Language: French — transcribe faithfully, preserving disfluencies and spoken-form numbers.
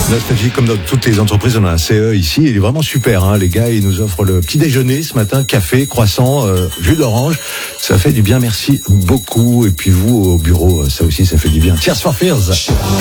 Nostalgie, comme dans toutes les entreprises, on a un C E ici, il est vraiment super, hein, les gars, ils nous offrent le petit déjeuner ce matin, café, croissant, euh, jus d'orange, ça fait du bien, merci beaucoup, et puis vous, au bureau, ça aussi, ça fait du bien. Tears for Fears.